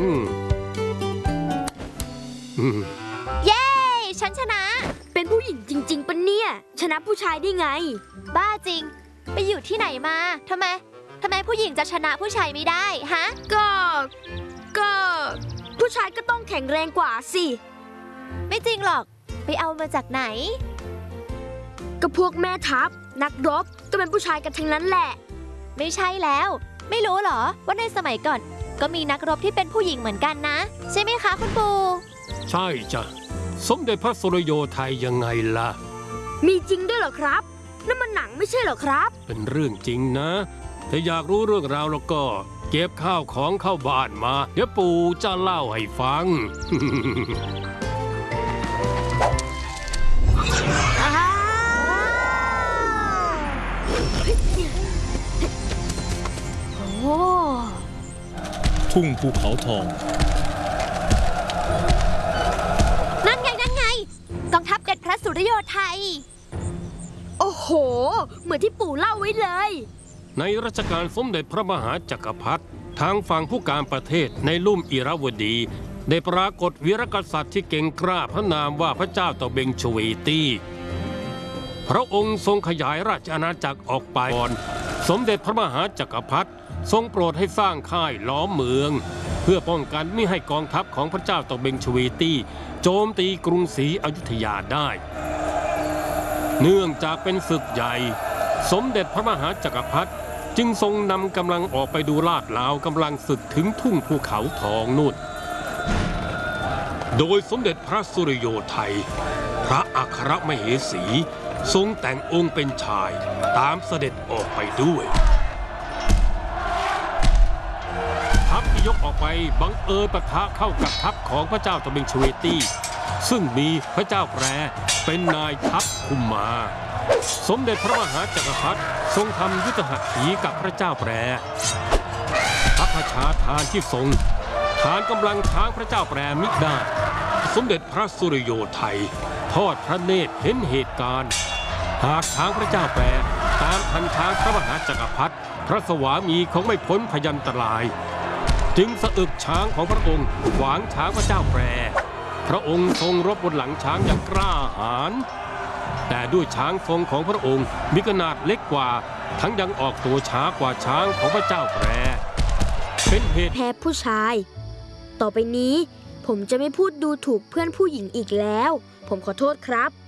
เย้ฉันชนะเป็นผู้หญิงจริงๆปะเนี่ยชนะผู้ชายได้ไงบ้าจริงไปอยู่ที่ไหนมาทำไมผู้หญิงจะชนะผู้ชายไม่ได้ฮะก็ผู้ชายก็ต้องแข็งแรงกว่าสิไม่จริงหรอกไปเอามาจากไหนก็พวกแม่ทัพนักรบก็เป็นผู้ชายกันทั้งนั้นแหละไม่ใช่แล้วไม่รู้เหรอว่าในสมัยก่อนก็มีนักรบที่เป็นผู้หญิงเหมือนกันนะใช่ไหมคะคุณปู่ใช่จ้ะสมเด็จพระสุริโยไทยยังไงล่ะมีจริงด้วยเหรอครับนั่นมันหนังไม่ใช่เหรอครับเป็นเรื่องจริงนะถ้าอยากรู้เรื่องราวแล้วก็เก็บข้าวของเข้าบ้านมาเดี๋ยวปู่จะเล่าให้ฟังทุ่งภูเขาทองนั่นไงกองทัพเด็ดพระสุริโยไทยโอ้โหเหมือนที่ปู่เล่าไว้เลยในรัชกาลสมเด็จพระมหาจักรพรรดิทางฝั่งผู้การประเทศในลุ่มอิระวดีได้ปรากฏวีรกษัตริย์ที่เก่งกล้าพระนามว่าพระเจ้าตะเบงชเวตีพระองค์ทรงขยายราชอาณาจักรออกไปก่อนสมเด็จพระมหาจักรพรรดิทรงโปรดให้สร้างค่ายล้อมเมืองเพื่อป้องกันไม่ให้กองทัพของพระเจ้าตะเบงชเวตีโจมตีกรุงศรีอยุธยาได้เนื่องจากเป็นศึกใหญ่สมเด็จพระมหาจักรพรรดิจึงทรงนำกำลังออกไปดูลาดเหลากำลังศึกถึงทุ่งภูเขาทองนู่นโดยสมเด็จพระสุริโยไทยพระอัครมเหสีทรงแต่งองค์เป็นชายตามเสด็จออกไปด้วยทัพที่ยกออกไปบังเอิญปะทะเข้ากับทัพของพระเจ้าตะเบงชเวตีซึ่งมีพระเจ้าแปรเป็นนายทัพคุมมาสมเด็จพระมหาจักรพรรดิทรงทำยุทธหัตถีกับพระเจ้าแปรพระราชาทานที่ทรงฐานกำลังช้างพระเจ้าแปรมิได้สมเด็จพระสุริโยไทยทอดพระเนตรเห็นเหตุการณ์หากช้างพระเจ้าแปรตามทันช้างพระมหาจักรพรรดิพระสวามีคงไม่พ้นพยันตรายจึงสะอึกช้างของพระองค์ขวางช้างพระเจ้าแปรพระองค์ทรงรบบนหลังช้างอย่างกล้าหาญแต่ด้วยช้างทรงของพระองค์มีขนาดเล็กกว่าทั้งยังออกตัวช้ากว่าช้างของพระเจ้าแปรเป็นเหตุแพ้ผู้ชายต่อไปนี้ผมจะไม่พูดดูถูกเพื่อนผู้หญิงอีกแล้วผมขอโทษครับ